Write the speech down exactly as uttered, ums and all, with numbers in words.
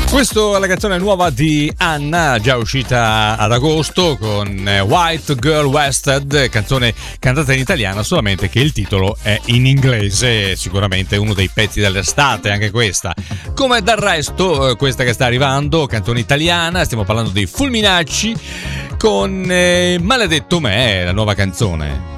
Questa è la canzone nuova di Anna, già uscita ad agosto con White Girl Wasted, canzone cantata in italiano, solamente che il titolo è in inglese, sicuramente uno dei pezzi dell'estate anche questa. Come del resto questa che sta arrivando, canzone italiana, stiamo parlando dei Fulminacci con eh, Maledetto Me, la nuova canzone.